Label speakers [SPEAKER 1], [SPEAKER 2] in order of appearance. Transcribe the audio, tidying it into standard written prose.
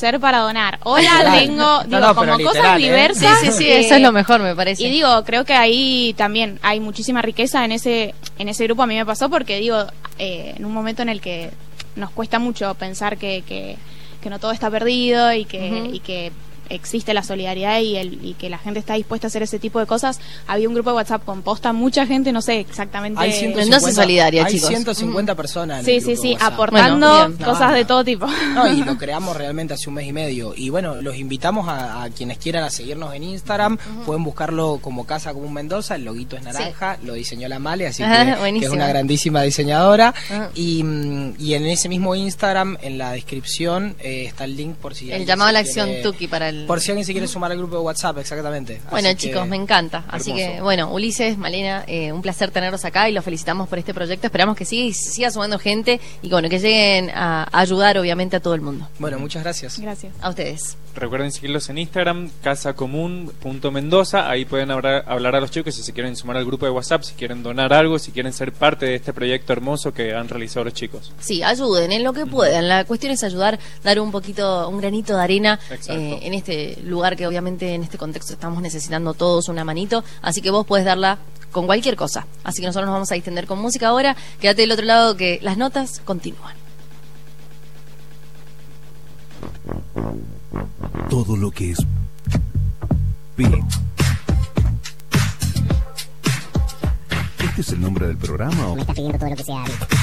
[SPEAKER 1] ser para donar. Hola, tengo, digo, como
[SPEAKER 2] literal,
[SPEAKER 1] cosas diversas.
[SPEAKER 3] Sí, eso es lo mejor, me parece.
[SPEAKER 1] Y digo, creo que ahí también hay muchísima riqueza en ese grupo. A mí me pasó porque, digo, en un momento en el que nos cuesta mucho pensar que no todo está perdido y que existe la solidaridad y que la gente está dispuesta a hacer ese tipo de cosas. Había un grupo de WhatsApp con posta, mucha gente, no sé exactamente.
[SPEAKER 2] Hay 150,
[SPEAKER 3] Mendoza Solidaria,
[SPEAKER 2] hay
[SPEAKER 3] chicos.
[SPEAKER 2] 150 personas en
[SPEAKER 1] Sí,
[SPEAKER 2] el
[SPEAKER 1] sí,
[SPEAKER 2] grupo
[SPEAKER 1] sí,
[SPEAKER 2] de WhatsApp.
[SPEAKER 1] aportando
[SPEAKER 3] Bueno, bien.
[SPEAKER 1] cosas de todo tipo.
[SPEAKER 2] No, y lo creamos realmente hace un mes y medio. Y bueno, los invitamos a quienes quieran a seguirnos en Instagram. Pueden buscarlo como Casa Común Mendoza. El loguito es naranja, lo diseñó la Male, así que es
[SPEAKER 3] Buenísimo.
[SPEAKER 2] una grandísima diseñadora.
[SPEAKER 3] Ah.
[SPEAKER 2] Y en ese mismo Instagram, en la descripción, está el link por si
[SPEAKER 3] El
[SPEAKER 2] alguien
[SPEAKER 3] llamado a
[SPEAKER 2] se
[SPEAKER 3] la acción
[SPEAKER 2] quiere-
[SPEAKER 3] Tuki para el...
[SPEAKER 2] Por si alguien se quiere sumar al grupo de WhatsApp, exactamente.
[SPEAKER 3] Bueno,
[SPEAKER 2] Así
[SPEAKER 3] chicos,
[SPEAKER 2] que,
[SPEAKER 3] me encanta. Así
[SPEAKER 2] hermoso.
[SPEAKER 3] que, bueno, Ulises, Malena, un placer tenerlos acá y los felicitamos por este proyecto. Esperamos que siga sumando gente y bueno, que lleguen a ayudar, obviamente, a todo el mundo.
[SPEAKER 2] Bueno, muchas gracias.
[SPEAKER 1] Gracias.
[SPEAKER 3] A ustedes.
[SPEAKER 4] Recuerden seguirlos en Instagram, casacomún.mendoza. Ahí pueden hablar a los chicos si se quieren sumar al grupo de WhatsApp, si quieren donar algo, si quieren ser parte de este proyecto hermoso que han realizado los chicos.
[SPEAKER 3] Sí, ayuden en lo que puedan. La cuestión es ayudar, dar un granito de arena
[SPEAKER 4] Exacto.
[SPEAKER 3] en este lugar que obviamente en este contexto estamos necesitando todos una manito. Así que vos podés darla con cualquier cosa. Así que nosotros nos vamos a distender con música ahora. Quédate del otro lado que las notas continúan.
[SPEAKER 5] Todo lo que es Beat. ¿Este es el nombre del programa o
[SPEAKER 6] Me está pidiendo todo lo que sea.